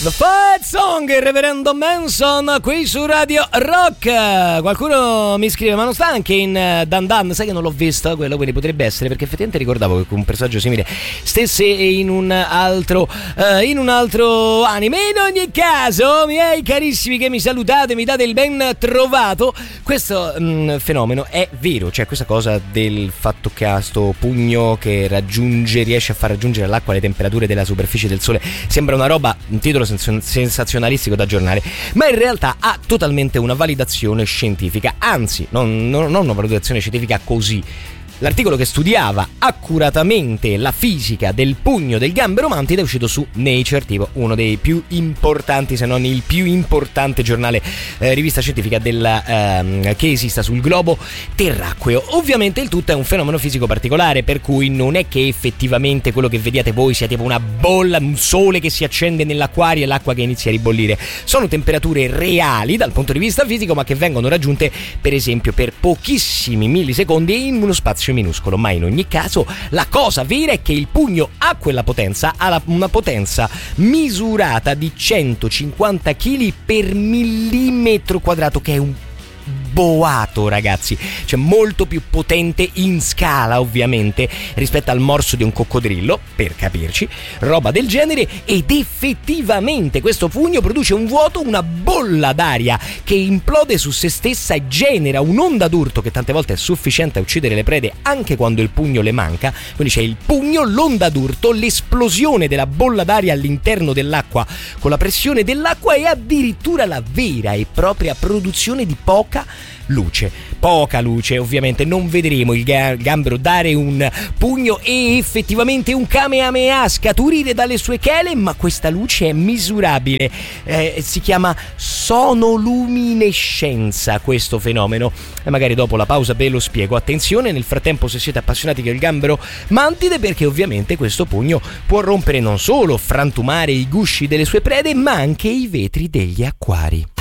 The Fight Song, il reverendo Manson qui su Radio Rock. Qualcuno mi scrive: ma non sta anche in Dan Dan? Sai che non l'ho visto quello, quindi potrebbe essere, perché effettivamente ricordavo che un personaggio simile stesse in un altro anime. In ogni caso, miei carissimi che mi salutate, mi date il ben trovato. Questo fenomeno è vero, cioè questa cosa del fatto che ha sto pugno che riesce a far raggiungere all'acqua le temperature della superficie del sole, sembra una roba, un titolo sensazionalistico da giornale, ma in realtà ha totalmente una validazione scientifica, anzi non una valutazione scientifica così. L'articolo che studiava accuratamente la fisica del pugno del gambero mantide è uscito su Nature, tipo uno dei più importanti, se non il più importante giornale, rivista scientifica che esista sul globo terracqueo. Ovviamente il tutto è un fenomeno fisico particolare, per cui non è che effettivamente quello che vediate voi sia tipo una bolla, un sole che si accende nell'acquario e l'acqua che inizia a ribollire. Sono temperature reali dal punto di vista fisico, ma che vengono raggiunte per esempio per pochissimi millisecondi in uno spazio minuscolo. Ma in ogni caso la cosa vera è che il pugno ha quella potenza, ha una potenza misurata di 150 kg per millimetro quadrato, che è un boato, ragazzi, cioè molto più potente in scala ovviamente rispetto al morso di un coccodrillo, per capirci, roba del genere. Ed effettivamente questo pugno produce un vuoto, una bolla d'aria che implode su se stessa e genera un'onda d'urto che tante volte è sufficiente a uccidere le prede anche quando il pugno le manca. Quindi c'è il pugno, l'onda d'urto, l'esplosione della bolla d'aria all'interno dell'acqua con la pressione dell'acqua e addirittura la vera e propria produzione di poca luce. Ovviamente non vedremo il gambero dare un pugno e effettivamente un kamehameha scaturire dalle sue chele, ma questa luce è misurabile, si chiama sonoluminescenza questo fenomeno, e magari dopo la pausa ve lo spiego. Attenzione nel frattempo se siete appassionati del gambero mantide, perché ovviamente questo pugno può rompere non solo, frantumare i gusci delle sue prede, ma anche i vetri degli acquari.